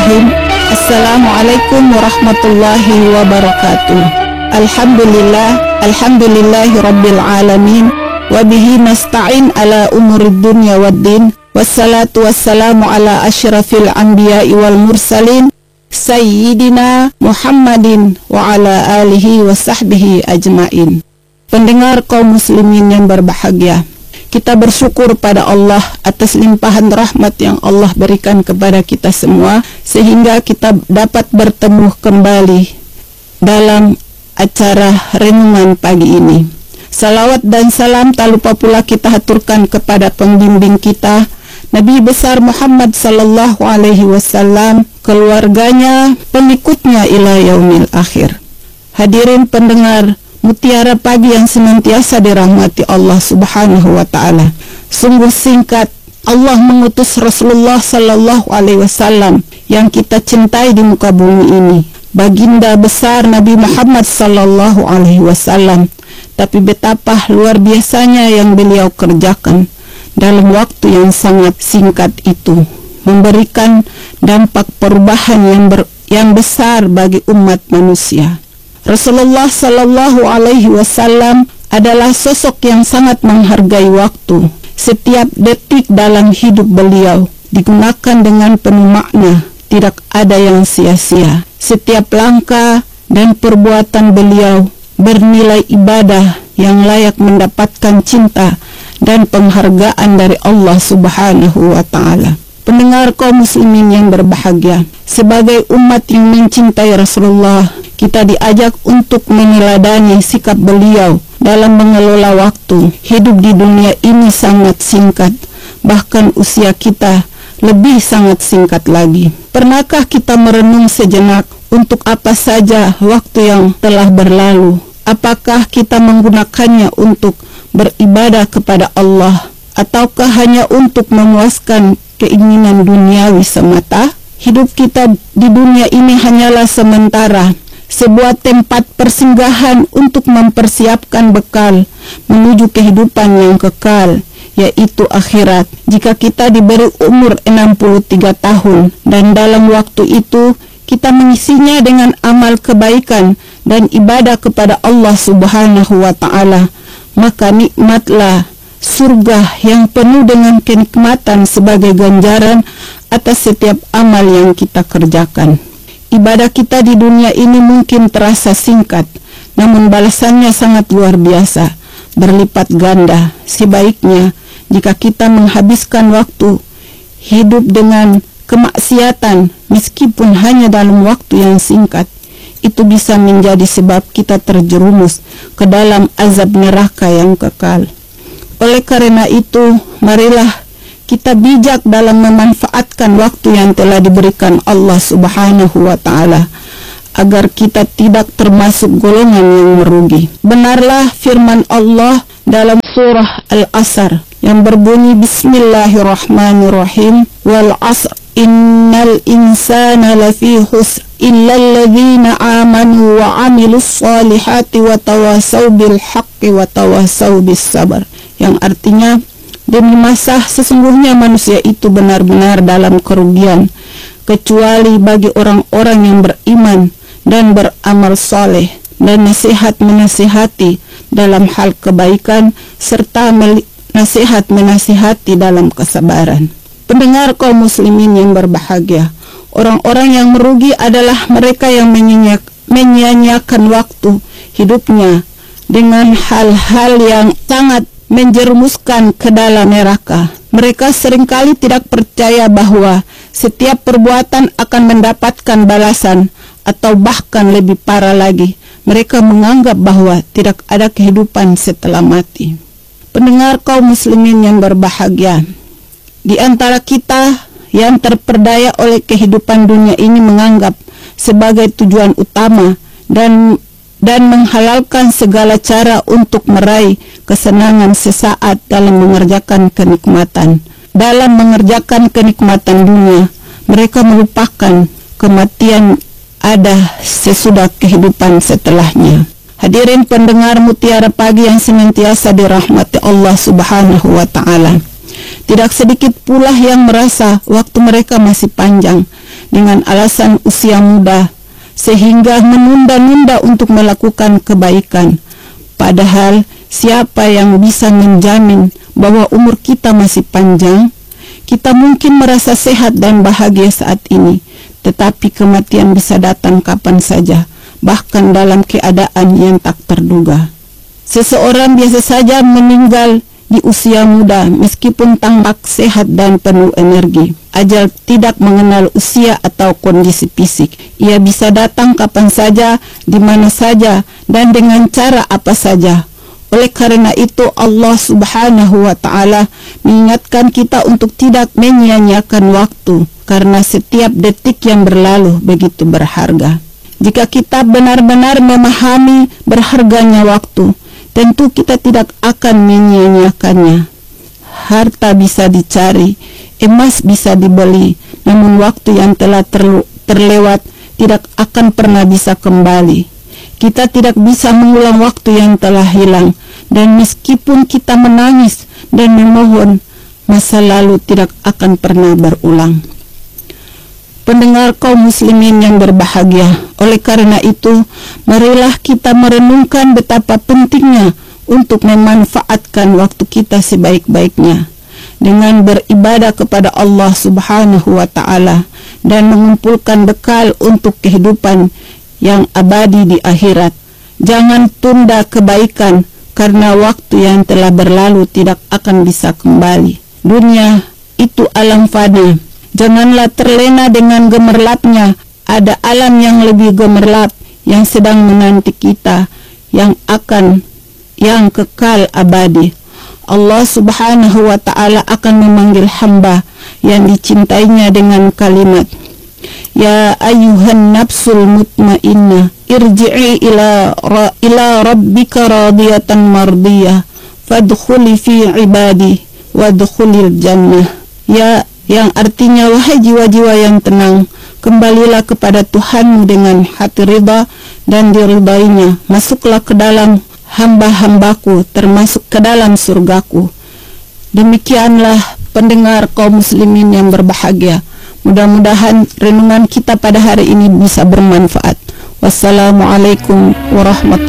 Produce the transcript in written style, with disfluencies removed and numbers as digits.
Bismillahirrahmanirrahim. Assalamualaikum warahmatullahi wabarakatuh. Alhamdulillahi rabbil alamin. Wabihi nasta'in ala umurid dunya waddin. Wassalatu wassalamu ala asyrafil anbiya'i wal mursalin, Sayyidina Muhammadin wa ala alihi wa sahbihi ajmain. Pendengar kaum muslimin yang berbahagia, kita bersyukur pada Allah atas limpahan rahmat yang Allah berikan kepada kita semua, sehingga kita dapat bertemu kembali dalam acara renungan pagi ini. Salawat dan salam tak lupa pula kita haturkan kepada pembimbing kita, Nabi besar Muhammad sallallahu alaihi wasallam, keluarganya, pengikutnya ila yaumil akhir. Hadirin pendengar Mutiara Pagi yang senantiasa dirahmati Allah Subhanahu wa ta'ala. Sungguh singkat Allah mengutus Rasulullah sallallahu alaihi wasallam yang kita cintai di muka bumi ini, baginda besar Nabi Muhammad sallallahu alaihi wasallam. Tapi betapa luar biasanya yang beliau kerjakan dalam waktu yang sangat singkat itu, memberikan dampak perubahan yang besar bagi umat manusia. Rasulullah sallallahu alaihi wasallam adalah sosok yang sangat menghargai waktu. Setiap detik dalam hidup beliau digunakan dengan penuh makna, tidak ada yang sia-sia. Setiap langkah dan perbuatan beliau bernilai ibadah yang layak mendapatkan cinta dan penghargaan dari Allah Subhanahu wa ta'ala. Pendengar kaum muslimin yang berbahagia, sebagai umat yang mencintai Rasulullah, kita diajak untuk meneladani sikap beliau dalam mengelola waktu. Hidup di dunia ini sangat singkat, bahkan usia kita lebih sangat singkat lagi. Pernahkah kita merenung sejenak untuk apa saja waktu yang telah berlalu? Apakah kita menggunakannya untuk beribadah kepada Allah, ataukah hanya untuk memuaskan keinginan duniawi semata? Hidup kita di dunia ini hanyalah sementara, sebuah tempat persinggahan untuk mempersiapkan bekal menuju kehidupan yang kekal, yaitu akhirat. Jika kita diberi umur 63 tahun dan dalam waktu itu kita mengisinya dengan amal kebaikan dan ibadah kepada Allah Subhanahu wa ta'ala, maka nikmatlah surga yang penuh dengan kenikmatan sebagai ganjaran atas setiap amal yang kita kerjakan. Ibadah kita di dunia ini mungkin terasa singkat, namun balasannya sangat luar biasa, berlipat ganda. Sebaiknya jika kita menghabiskan waktu hidup dengan kemaksiatan, meskipun hanya dalam waktu yang singkat, itu bisa menjadi sebab kita terjerumus ke dalam azab neraka yang kekal. Oleh karena itu, marilah kita bijak dalam memanfaatkan waktu yang telah diberikan Allah Subhanahu wa ta'ala, agar kita tidak termasuk golongan yang merugi. Benarlah firman Allah dalam surah Al-Asr yang berbunyi Bismillahirrahmanirrahim, wal asr innal insana lafi khusr illal ladzina amanu wa amilus solihati wa tawasaw bil haqqi wa tawasaw bis sabar, yang artinya demi masa sesungguhnya manusia itu benar-benar dalam kerugian, kecuali bagi orang-orang yang beriman dan beramal soleh dan nasihat menasihati dalam hal kebaikan serta nasihat menasihati dalam kesabaran. Pendengar kaum muslimin yang berbahagia, orang-orang yang merugi adalah mereka yang menyia-nyiakan waktu hidupnya dengan hal-hal yang sangat menjerumuskan ke dalam neraka. Mereka seringkali tidak percaya bahwa setiap perbuatan akan mendapatkan balasan, atau bahkan lebih parah lagi, mereka menganggap bahwa tidak ada kehidupan setelah mati. Pendengar kaum muslimin yang berbahagia, di antara kita yang terperdaya oleh kehidupan dunia ini menganggap sebagai tujuan utama dan menghalalkan segala cara untuk meraih kesenangan sesaat dalam mengerjakan kenikmatan. Dalam mengerjakan kenikmatan dunia, mereka melupakan kematian ada sesudah kehidupan setelahnya. Hadirin pendengar Mutiara Pagi yang senantiasa dirahmati Allah Subhanahu wa ta'ala, tidak sedikit pula yang merasa waktu mereka masih panjang dengan alasan usia muda, sehingga menunda-nunda untuk melakukan kebaikan. Padahal siapa yang bisa menjamin bahwa umur kita masih panjang? Kita mungkin merasa sehat dan bahagia saat ini, tetapi kematian bisa datang kapan saja, bahkan dalam keadaan yang tak terduga. Seseorang biasa saja meninggal di usia muda meskipun tampak sehat dan penuh energi. Ajal tidak mengenal usia atau kondisi fisik. Ia bisa datang kapan saja, di mana saja, dan dengan cara apa saja. Oleh karena itu Allah Subhanahu wa Ta'ala mengingatkan kita untuk tidak menyia-nyiakan waktu, karena setiap detik yang berlalu begitu berharga. Jika kita benar-benar memahami berharganya waktu, tentu kita tidak akan menyia-nyiakannya. Harta bisa dicari, emas bisa dibeli, namun waktu yang telah terlewat tidak akan pernah bisa kembali. Kita tidak bisa mengulang waktu yang telah hilang, dan meskipun kita menangis dan memohon, masa lalu tidak akan pernah berulang. Pendengar kaum muslimin yang berbahagia, oleh karena itu, marilah kita merenungkan betapa pentingnya untuk memanfaatkan waktu kita sebaik-baiknya dengan beribadah kepada Allah Subhanahu wa Ta'ala dan mengumpulkan bekal untuk kehidupan yang abadi di akhirat. Jangan tunda kebaikan, karena waktu yang telah berlalu tidak akan bisa kembali. Dunia itu alam fana. Janganlah terlena dengan gemerlapnya. Ada alam yang lebih gemerlap yang sedang menanti kita, yang kekal abadi. Allah Subhanahu wa Ta'ala akan memanggil hamba yang dicintainya dengan kalimat, Ya ayyuhan nafsul mutmainnah, irji'i ila rabbika radiyatan mardiyah, fadkhuli fi ibadi wadkhulil jannah. Ya, yang artinya, wahai jiwa-jiwa yang tenang, kembalilah kepada Tuhanmu dengan hati ridha dan diridainya. Masuklah ke dalam hamba-hambaku, termasuk ke dalam surgaku. Demikianlah pendengar kaum muslimin yang berbahagia. Mudah-mudahan renungan kita pada hari ini bisa bermanfaat. Wassalamualaikum warahmatullahi